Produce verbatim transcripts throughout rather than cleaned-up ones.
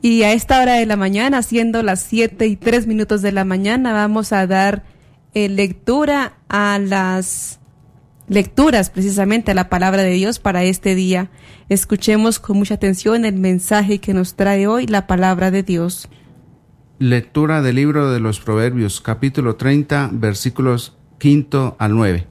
Y a esta hora de la mañana, siendo las siete y tres minutos de la mañana, vamos a dar eh, lectura a las lecturas, precisamente a la palabra de Dios para este día. Escuchemos con mucha atención el mensaje que nos trae hoy la palabra de Dios. Lectura del libro de los Proverbios, capítulo treinta, versículos quinto al nueve.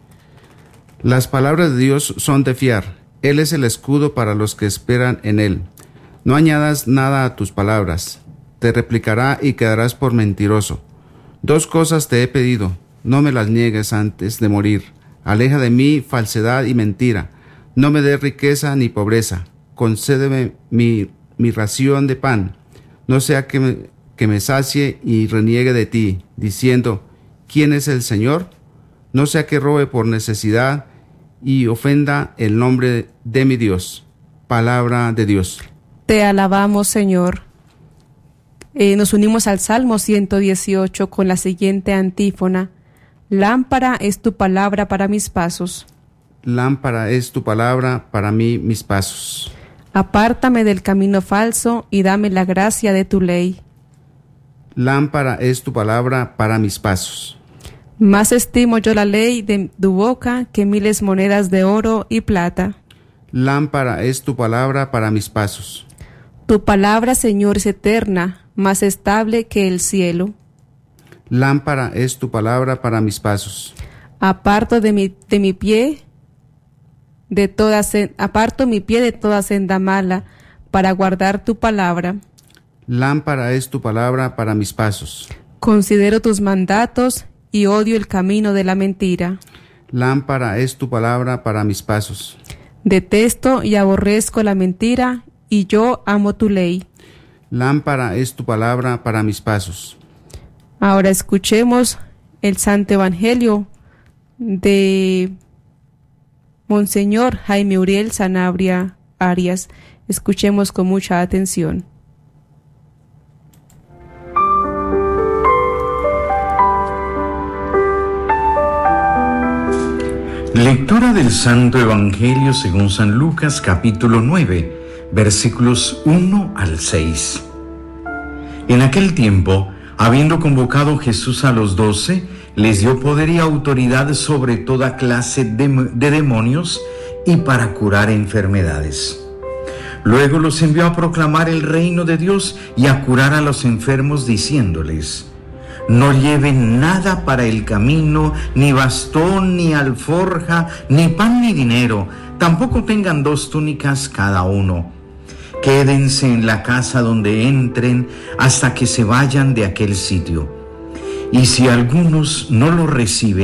Las palabras de Dios son de fiar. Él es el escudo para los que esperan en él. No añadas nada a tus palabras. Te replicará y quedarás por mentiroso. Dos cosas te he pedido. No me las niegues antes de morir. Aleja de mí falsedad y mentira. No me des riqueza ni pobreza. Concédeme mi, mi ración de pan. No sea que me, que me sacie y reniegue de ti, diciendo, ¿quién es el Señor? No sea que robe por necesidad y ofenda el nombre de mi Dios. Palabra de Dios. Te alabamos, Señor. Eh, nos unimos al Salmo ciento dieciocho con la siguiente antífona. Lámpara es tu palabra para mis pasos. Lámpara es tu palabra para mí mis pasos. Apártame del camino falso y dame la gracia de tu ley. Lámpara es tu palabra para mis pasos. Más estimo yo la ley de tu boca que miles monedas de oro y plata. Lámpara es tu palabra para mis pasos. Tu palabra, Señor, es eterna, más estable que el cielo. Lámpara es tu palabra para mis pasos. Aparto de mi, de mi pie, de toda, aparto mi pie de toda senda mala, para guardar tu palabra. Lámpara es tu palabra para mis pasos. Considero tus mandatos y odio el camino de la mentira. Lámpara es tu palabra para mis pasos. Detesto y aborrezco la mentira, y yo amo tu ley. Lámpara es tu palabra para mis pasos. Ahora escuchemos el Santo Evangelio de Monseñor Jaime Uriel Sanabria Arias. Escuchemos con mucha atención. Lectura del Santo Evangelio según San Lucas, capítulo nueve, versículos uno al seis. En aquel tiempo, habiendo convocado Jesús a los doce, les dio poder y autoridad sobre toda clase de, de demonios y para curar enfermedades. Luego los envió a proclamar el reino de Dios y a curar a los enfermos, diciéndoles: no lleven nada para el camino, ni bastón, ni alforja, ni pan, ni dinero. Tampoco tengan dos túnicas cada uno. Quédense en la casa donde entren hasta que se vayan de aquel sitio. Y si algunos no lo reciben,